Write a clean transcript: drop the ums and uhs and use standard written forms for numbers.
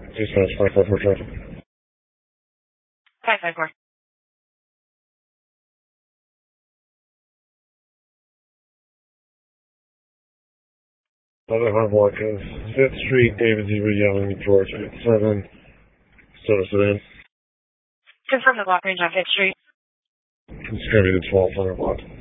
Dispatch 554 traffic. 554. Another block is 5th Street, David Zebra Yelling, Georgia 87. Soda Sedan. Confirm the block range on 5th Street. It's going to be the 1200 block.